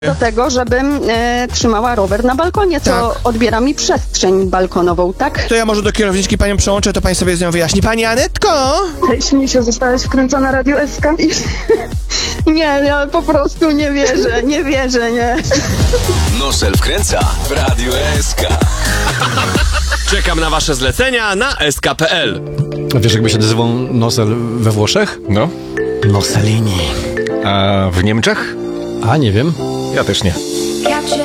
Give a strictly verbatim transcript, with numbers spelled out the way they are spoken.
do tego, żebym e, trzymała rower na balkonie, co Tak. odbiera mi przestrzeń balkonową, tak? To ja może do kierowniczki panią przełączę, to pani sobie z nią wyjaśni. Pani Anetko! Cześć, Misiu, zostałaś wkręcona Radio S K? Nie, ja po prostu nie wierzę, nie wierzę, nie. Nosel wkręca w Radiu S K. Czekam na wasze zlecenia na s k kropka p l. A wiesz, jakby się nazywał Nosel we Włoszech? No, Noselini. a w Niemczech? A, nie wiem. Ja też nie.